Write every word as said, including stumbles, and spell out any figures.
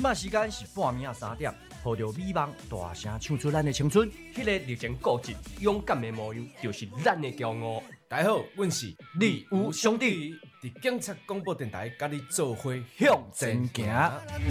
麦时间是半暝啊三点，抱着美梦大声唱出咱的青春。 迄个热情固执、勇敢的模样，就是咱的骄傲。 大家好，阮是李吴兄弟， 伫警察广播电台，甲你做伙向前行。